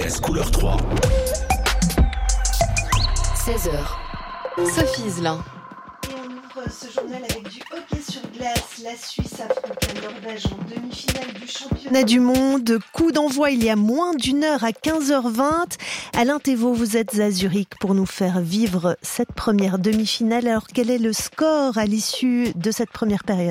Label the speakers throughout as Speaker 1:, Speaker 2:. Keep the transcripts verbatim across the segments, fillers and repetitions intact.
Speaker 1: Couleur trois.
Speaker 2: seize heures. Sophie Iselin.
Speaker 3: Et on ouvre ce journal avec du hockey sur glace. La Suisse affronte la Norvège en demi-finale du championnat du monde. Coup d'envoi il y a moins d'une heure à quinze heures vingt. Alain Thévault, vous êtes à Zurich pour nous faire vivre cette première demi-finale. Alors quel est le score à l'issue de cette première période ?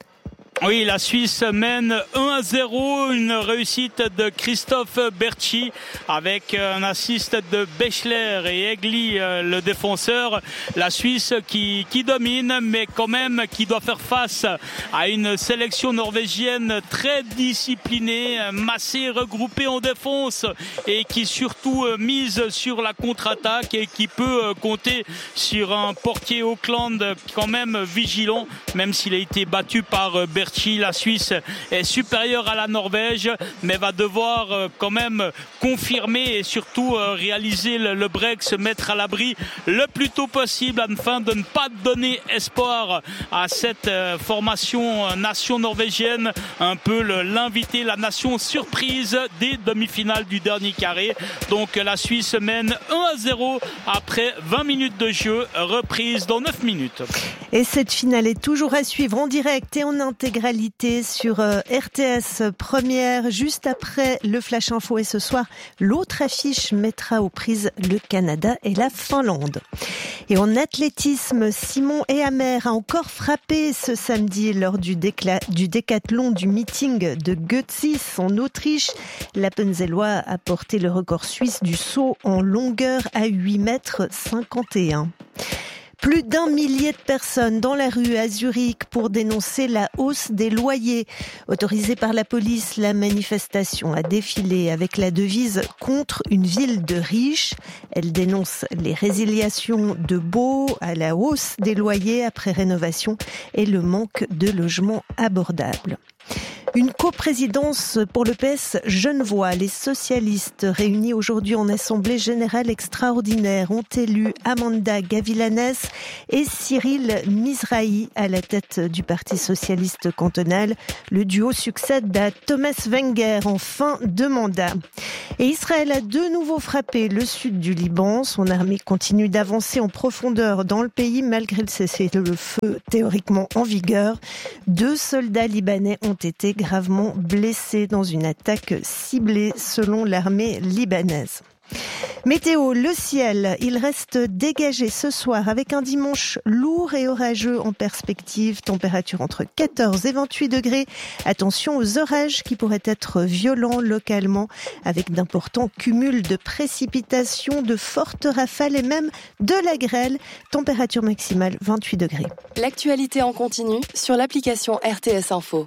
Speaker 4: Oui, la Suisse mène un à zéro, une réussite de Christophe Berchi avec un assist de Bechler et Egli, le défenseur. La Suisse qui, qui domine, mais quand même qui doit faire face à une sélection norvégienne très disciplinée, massée, regroupée en défense et qui surtout mise sur la contre-attaque et qui peut compter sur un portier Auckland quand même vigilant, même s'il a été battu par Berchi. La Suisse est supérieure à la Norvège, mais va devoir quand même confirmer et surtout réaliser le break, se mettre à l'abri le plus tôt possible afin de ne pas donner espoir à cette formation nation norvégienne, un peu l'invité, la nation surprise des demi-finales du dernier carré. Donc la Suisse mène un à zéro après vingt minutes de jeu, reprise dans neuf minutes.
Speaker 3: Et cette finale est toujours à suivre en direct et en intégralité sur R T S Première, juste après le Flash Info. Et ce soir, l'autre affiche mettra aux prises le Canada et la Finlande. Et en athlétisme, Simon Ehammer a encore frappé ce samedi lors du, décla- du décathlon du meeting de Götzis en Autriche. L'Appenzellois a porté le record suisse du saut en longueur à huit mètres cinquante et un. Plus d'un millier de personnes dans la rue à Zurich pour dénoncer la hausse des loyers. Autorisée par la police, la manifestation a défilé avec la devise « Contre une ville de riches ». Elle dénonce les résiliations de baux à la hausse des loyers après rénovation et le manque de logements abordables. Une coprésidence pour le P S genevois. Les socialistes réunis aujourd'hui en assemblée générale extraordinaire ont élu Amanda Gavilanes et Cyril Mizrahi à la tête du Parti socialiste cantonal. Le duo succède à Thomas Wenger en fin de mandat. Et Israël a de nouveau frappé le sud du Liban. Son armée continue d'avancer en profondeur dans le pays malgré le cessez-le-feu théoriquement en vigueur. Deux soldats libanais ont été gravement blessés dans une attaque ciblée selon l'armée libanaise. Météo, le ciel, il reste dégagé ce soir avec un dimanche lourd et orageux en perspective. Température entre quatorze et vingt-huit degrés. Attention aux orages qui pourraient être violents localement avec d'importants cumuls de précipitations, de fortes rafales et même de la grêle. Température maximale vingt-huit degrés.
Speaker 2: L'actualité en continu sur l'application R T S Info.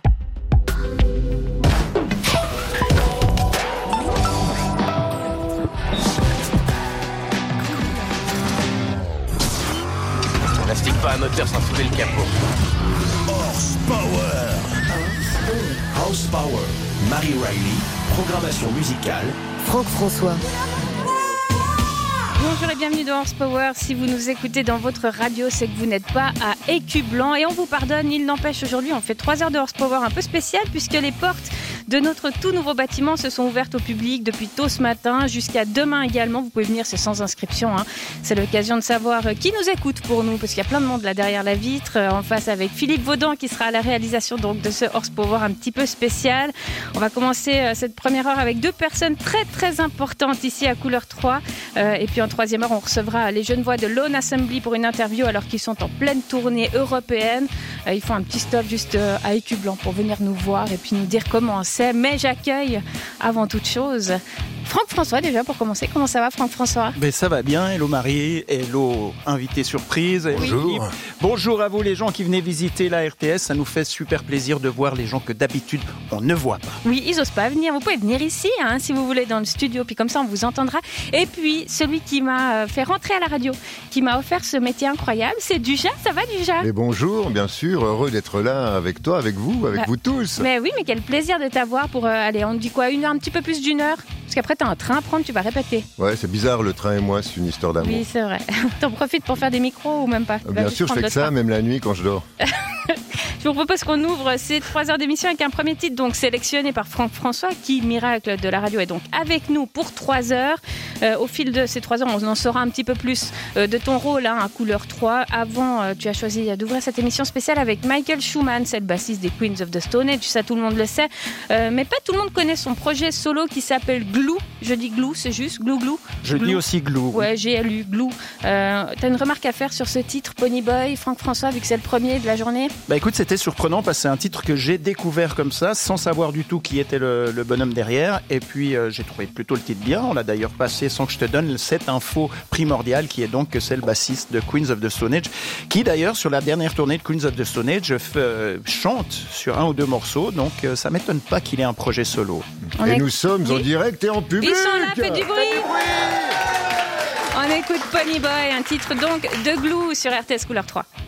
Speaker 5: N'astique pas un moteur sans soulever le capot.
Speaker 1: Horsepower. Horsepower. Marie Riley. Programmation musicale.
Speaker 2: Franck François.
Speaker 6: Bonjour et bienvenue dans Horsepower. Si vous nous écoutez dans votre radio, c'est que vous n'êtes pas à Écublanc. Et on vous pardonne, il n'empêche, aujourd'hui on fait trois heures de Horsepower un peu spéciales puisque les portes de notre tout nouveau bâtiment se sont ouvertes au public depuis tôt ce matin jusqu'à demain également. Vous pouvez venir, c'est sans inscription, hein. C'est l'occasion de savoir qui nous écoute pour nous, parce qu'il y a plein de monde là derrière la vitre, en face avec Philippe Vaudan qui sera à la réalisation donc de ce Horsepower un petit peu spécial. On va commencer cette première heure avec deux personnes très très importantes ici à Couleur trois. Euh, et puis en troisième heure, on recevra les Genevois de Lone Assembly pour une interview alors qu'ils sont en pleine tournée européenne. Euh, ils font un petit stop juste euh, à Écublanc pour venir nous voir et puis nous dire comment c'est. Mais j'accueille avant toute chose Franck François déjà pour commencer. Comment ça va Franck François ?
Speaker 7: Ben ça va bien, hello Marie, hello invité surprise.
Speaker 1: Bonjour.
Speaker 7: Oui. Bonjour à vous les gens qui venez visiter la R T S, ça nous fait super plaisir de voir les gens que d'habitude on ne voit pas.
Speaker 6: Oui, ils osent pas venir, vous pouvez venir ici hein, si vous voulez dans le studio, puis comme ça on vous entendra. Et puis celui qui m'a fait rentrer à la radio, qui m'a offert ce métier incroyable, c'est Duja. Ça va Duja ?
Speaker 8: Mais bonjour, bien sûr, heureux d'être là avec toi, avec vous, avec bah, vous tous.
Speaker 6: Mais oui, mais quel plaisir de t'avoir pour, euh, allez, on dit quoi, une heure, un petit peu plus d'une heure ? Parce qu'après t'as un train à prendre, tu vas répéter.
Speaker 8: Ouais, c'est bizarre, le train et moi, c'est une histoire d'amour.
Speaker 6: Oui, c'est vrai. T'en profites pour faire des micros ou même pas ?
Speaker 8: Bien sûr, je fais que ça, même la nuit quand je dors.
Speaker 6: Je Je vous propose qu'on ouvre ces trois heures d'émission avec un premier titre donc sélectionné par Franck François qui, miracle de la radio, est donc avec nous pour trois heures. Euh, au fil de ces trois heures, on en saura un petit peu plus euh, de ton rôle hein, à Couleur trois. Avant, euh, tu as choisi d'ouvrir cette émission spéciale avec Michael Schumann, c'est le bassiste des Queens of the Stone Age, ça tout le monde le sait. Euh, mais pas tout le monde connaît son projet solo qui s'appelle Glue. Je dis Glue, c'est juste Glue Glue.
Speaker 7: Je
Speaker 6: Glue.
Speaker 7: dis aussi Glue.
Speaker 6: Ouais, G L U, Glue. Euh, t'as une remarque à faire sur ce titre, Pony Boy, Franck François, vu que c'est le premier de la journée?
Speaker 7: Bah écoute, c'était surprenant parce que c'est un titre que j'ai découvert comme ça, sans savoir du tout qui était le, le bonhomme derrière. Et puis euh, j'ai trouvé plutôt le titre bien. On l'a d'ailleurs passé sans que je te donne cette info primordiale qui est donc que c'est le bassiste de Queens of the Stone Age, qui d'ailleurs sur la dernière tournée de Queens of the Stone Age euh, chante sur un ou deux morceaux. Donc euh, ça m'étonne pas qu'il ait un projet solo.
Speaker 6: On
Speaker 8: et
Speaker 6: est...
Speaker 8: nous sommes en direct et en public.
Speaker 6: Ils sont là, faites du bruit. On écoute Pony Boy, un titre donc de Glue sur R T S Couleur trois.